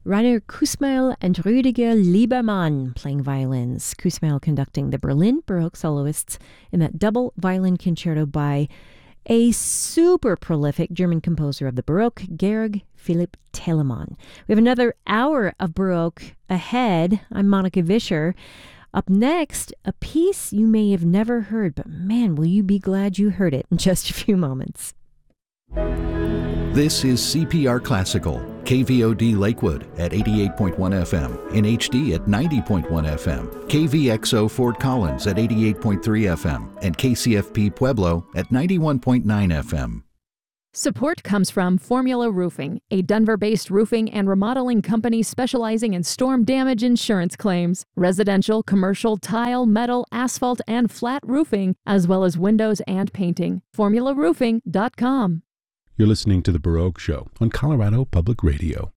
Rainer Kussmail and Rüdiger Liebermann playing violins. Kussmail conducting the Berlin Baroque soloists in that double violin concerto by a super prolific German composer of the Baroque, Georg Philipp Telemann. We have another hour of Baroque ahead. I'm Monica Vischer. Up next, a piece you may have never heard, but man, will you be glad you heard it in just a few moments. This is CPR Classical, KVOD Lakewood at 88.1 FM, in HD at 90.1 FM, KVXO Fort Collins at 88.3 FM, and KCFP Pueblo at 91.9 FM. Support comes from Formula Roofing, a Denver-based roofing and remodeling company specializing in storm damage insurance claims, residential, commercial, tile, metal, asphalt, and flat roofing, as well as windows and painting. FormulaRoofing.com. You're listening to The Baroque Show on Colorado Public Radio.